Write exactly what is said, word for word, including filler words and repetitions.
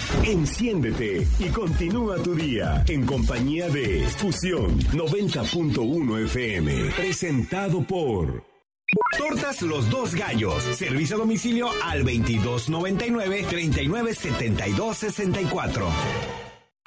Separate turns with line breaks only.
Enciéndete y continúa tu día en compañía de Fusión noventa punto uno F M. Presentado por Tortas Los Dos Gallos. Servicio a domicilio al veintidós noventa y nueve, treinta y nueve setenta y dos sesenta y cuatro.